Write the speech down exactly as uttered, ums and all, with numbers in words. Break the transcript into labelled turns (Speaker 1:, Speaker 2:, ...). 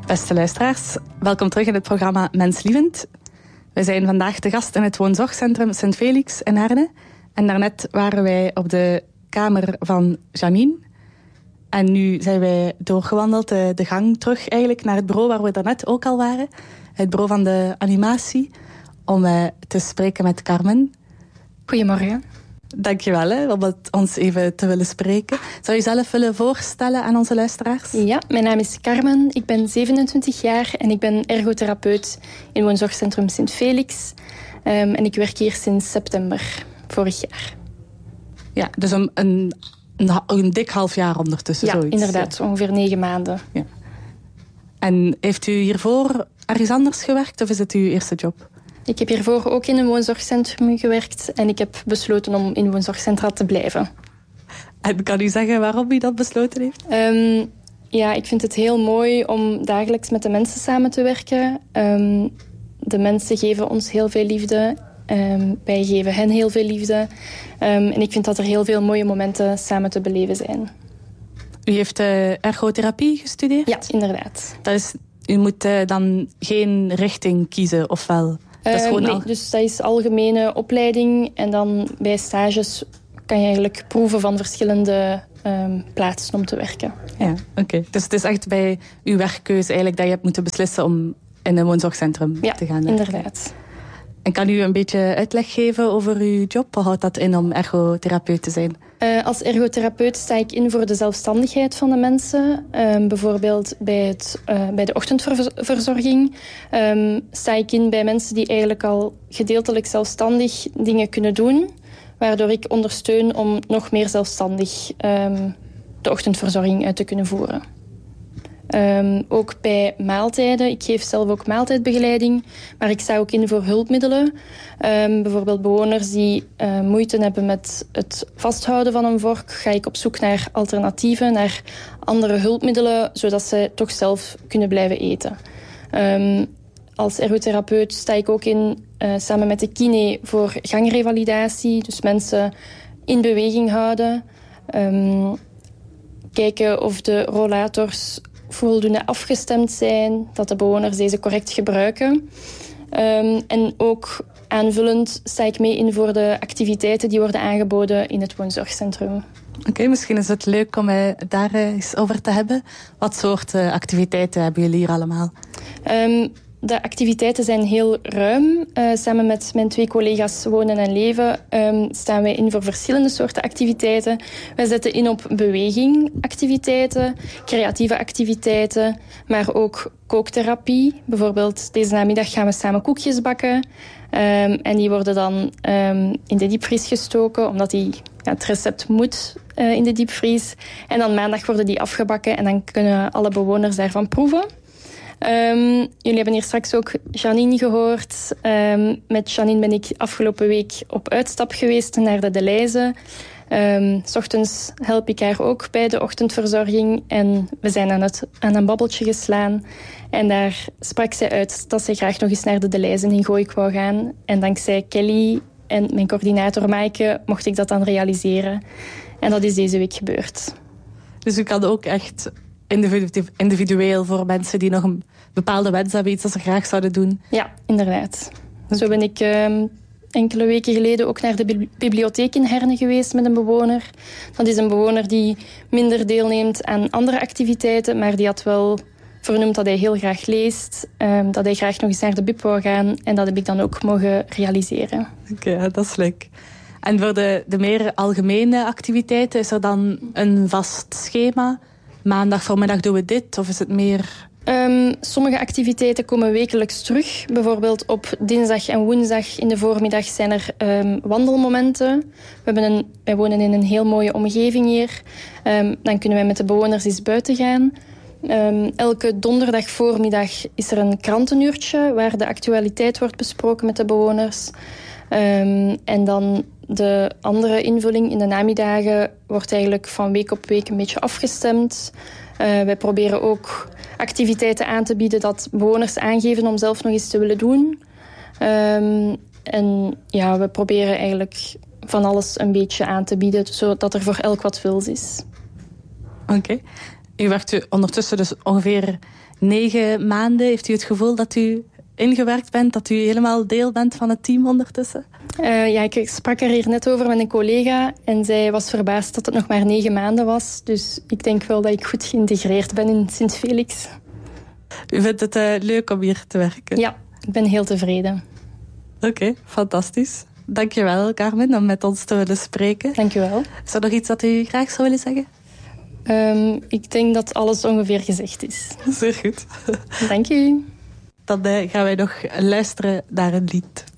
Speaker 1: Beste luisteraars, welkom terug in het programma Menslievend. We zijn vandaag te gast in het woonzorgcentrum Sint Felix in Herne. En daarnet waren wij op de kamer van Janine. En nu zijn wij doorgewandeld de, de gang terug eigenlijk naar het bureau waar we daarnet ook al waren. Het bureau van de animatie, om uh, te spreken met Carmen.
Speaker 2: Goedemorgen.
Speaker 1: Dankjewel hè, om het ons even te willen spreken. Zou je jezelf willen voorstellen aan onze luisteraars?
Speaker 2: Ja, mijn naam is Carmen. Ik ben zevenentwintig jaar en ik ben ergotherapeut in woonzorgcentrum Sint Felix. Um, en ik werk hier sinds september vorig jaar.
Speaker 1: Ja, dus een, een, een, een dik half jaar ondertussen.
Speaker 2: Ja,
Speaker 1: zoiets.
Speaker 2: inderdaad. Ja. Ongeveer negen maanden.
Speaker 1: Ja. En heeft u hiervoor ergens anders gewerkt of is het uw eerste job?
Speaker 2: Ik heb hiervoor ook in een woonzorgcentrum gewerkt en ik heb besloten om in woonzorgcentra te blijven.
Speaker 1: En kan u zeggen waarom u dat besloten heeft?
Speaker 2: Um, ja, ik vind het heel mooi om dagelijks met de mensen samen te werken. Um, de mensen geven ons heel veel liefde. Um, wij geven hen heel veel liefde. Um, en ik vind dat er heel veel mooie momenten samen te beleven zijn.
Speaker 1: U heeft uh, ergotherapie gestudeerd?
Speaker 2: Ja, inderdaad.
Speaker 1: Dat is, u moet uh, dan geen richting kiezen, ofwel? Dat is
Speaker 2: uh, nee, al... dus dat is algemene opleiding. En dan bij stages kan je eigenlijk proeven van verschillende um, plaatsen om te werken.
Speaker 1: Ja, oké. Okay. Dus het is echt bij uw werkkeuze eigenlijk dat je hebt moeten beslissen om in een woonzorgcentrum
Speaker 2: ja,
Speaker 1: te gaan werken.
Speaker 2: Inderdaad.
Speaker 1: En kan u een beetje uitleg geven over uw job? Hoe houdt dat in om ergotherapeut te zijn?
Speaker 2: Uh, als ergotherapeut sta ik in voor de zelfstandigheid van de mensen. Um, bijvoorbeeld bij, het, uh, bij de ochtendverzorging um, sta ik in bij mensen die eigenlijk al gedeeltelijk zelfstandig dingen kunnen doen. Waardoor ik ondersteun om nog meer zelfstandig um, de ochtendverzorging uit te kunnen voeren. Um, ook bij maaltijden. Ik geef zelf ook maaltijdbegeleiding. Maar ik sta ook in voor hulpmiddelen. Um, bijvoorbeeld bewoners die uh, moeite hebben met het vasthouden van een vork. Ga ik op zoek naar alternatieven, naar andere hulpmiddelen. Zodat ze toch zelf kunnen blijven eten. Um, als ergotherapeut sta ik ook in, uh, samen met de kine, voor gangrevalidatie. Dus mensen in beweging houden. Um, kijken of de rollators voldoende afgestemd zijn, dat de bewoners deze correct gebruiken. Um, en ook aanvullend sta ik mee in voor de activiteiten die worden aangeboden in het woonzorgcentrum.
Speaker 1: Oké, okay, misschien is het leuk om uh, daar uh, eens over te hebben. Wat soort uh, activiteiten hebben jullie hier allemaal?
Speaker 2: Um, De activiteiten zijn heel ruim. Uh, samen met mijn twee collega's Wonen en Leven um, staan wij in voor verschillende soorten activiteiten. Wij zetten in op bewegingactiviteiten, creatieve activiteiten, maar ook kooktherapie. Bijvoorbeeld deze namiddag gaan we samen koekjes bakken. Um, en die worden dan um, in de diepvries gestoken, omdat die, ja, het recept moet uh, in de diepvries. En dan maandag worden die afgebakken en dan kunnen alle bewoners daarvan proeven. Um, jullie hebben hier straks ook Janine gehoord. Um, met Janine ben ik afgelopen week op uitstap geweest naar de Deleuze. Um, 's ochtends help ik haar ook bij de ochtendverzorging. En we zijn aan, het, aan een babbeltje geslaan. En daar sprak zij uit dat zij graag nog eens naar de Deleuze in Gooik wou gaan. En dankzij Kelly en mijn coördinator Maaike mocht ik dat dan realiseren. En dat is deze week gebeurd.
Speaker 1: Dus u kan ook echt individueel voor mensen die nog een bepaalde wens hebben, iets dat ze graag zouden doen?
Speaker 2: Ja, inderdaad. Okay. Zo ben ik um, enkele weken geleden ook naar de bibliotheek in Herne geweest met een bewoner. Dat is een bewoner die minder deelneemt aan andere activiteiten, maar die had wel vernoemd dat hij heel graag leest, um, dat hij graag nog eens naar de bib wou gaan, en dat heb ik dan ook mogen realiseren.
Speaker 1: Oké, okay, ja, dat is leuk. En voor de, de meer algemene activiteiten, is er dan een vast schema? Maandag voormiddag doen we dit, of is het meer...
Speaker 2: Um, sommige activiteiten komen wekelijks terug. Bijvoorbeeld op dinsdag en woensdag in de voormiddag zijn er um, wandelmomenten. We hebben een, wij wonen in een heel mooie omgeving hier. Um, dan kunnen wij met de bewoners eens buiten gaan. Um, elke donderdag voormiddag is er een krantenuurtje waar de actualiteit wordt besproken met de bewoners. Um, en dan de andere invulling in de namiddagen wordt eigenlijk van week op week een beetje afgestemd. Uh, wij proberen ook activiteiten aan te bieden dat bewoners aangeven om zelf nog eens te willen doen. Um, en ja, we proberen eigenlijk van alles een beetje aan te bieden, zodat er voor elk wat wils is.
Speaker 1: Oké. Okay. U werkt ondertussen dus ongeveer negen maanden. Heeft u het gevoel dat u ingewerkt bent, dat u helemaal deel bent van het team ondertussen?
Speaker 2: Uh, ja, ik sprak er hier net over met een collega en zij was verbaasd dat het nog maar negen maanden was. Dus ik denk wel dat ik goed geïntegreerd ben in Sint-Felix.
Speaker 1: U vindt het uh, leuk om hier te werken?
Speaker 2: Ja, ik ben heel tevreden.
Speaker 1: Oké, okay, fantastisch. Dank je wel, Carmen, om met ons te willen spreken.
Speaker 2: Dank je wel.
Speaker 1: Is er nog iets dat u graag zou willen zeggen?
Speaker 2: Um, ik denk dat alles ongeveer gezegd is.
Speaker 1: Zeer goed.
Speaker 2: Dank u.
Speaker 1: Dan uh, gaan wij nog luisteren naar een lied.